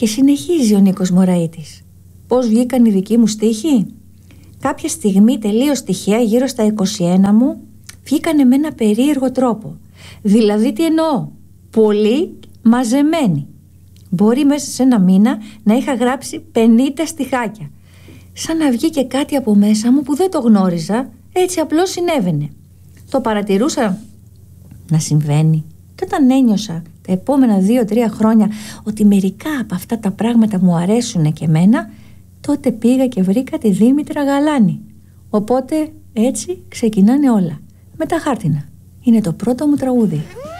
Και συνεχίζει ο Νίκος Μωραΐτης. Πώς βγήκαν οι δικοί μου στίχοι? Κάποια στιγμή τελείως τυχαία, γύρω στα 21 μου, βγήκανε με ένα περίεργο τρόπο. Δηλαδή τι εννοώ? Πολύ μαζεμένοι. Μπορεί μέσα σε ένα μήνα να είχα γράψει 50 στιχάκια. Σαν να βγήκε κάτι από μέσα μου που δεν το γνώριζα, έτσι απλώς συνέβαινε. Το παρατηρούσα να συμβαίνει και όταν ένιωσα τα επόμενα 2-3 χρόνια ότι μερικά από αυτά τα πράγματα μου αρέσουν και εμένα, τότε πήγα και βρήκα τη Δήμητρα Γαλάνη. Οπότε έτσι ξεκινάνε όλα. Με τα χάρτινα. Είναι το πρώτο μου τραγούδι.